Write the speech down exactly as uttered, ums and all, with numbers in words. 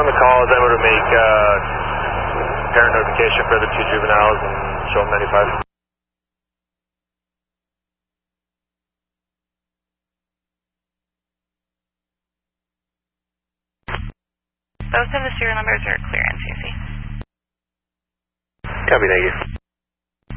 the call, I was able to make uh, parent notification for the two juveniles and show them ninety-five. Both of the serial numbers are clear, N C C. Copy, thank you.